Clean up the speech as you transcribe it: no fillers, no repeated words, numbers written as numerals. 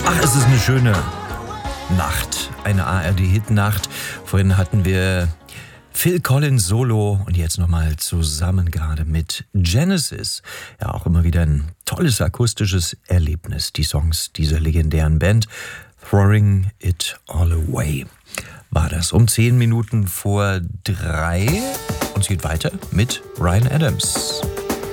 Ach, es ist eine schöne Nacht, eine ARD-Hit-Nacht. Vorhin hatten wir Phil Collins Solo und jetzt nochmal zusammen gerade mit Genesis. Ja, auch immer wieder ein tolles akustisches Erlebnis, die Songs dieser legendären Band. Throwing It All Away war das. Um 10 Minuten vor 3 und es geht weiter mit Bryan Adams.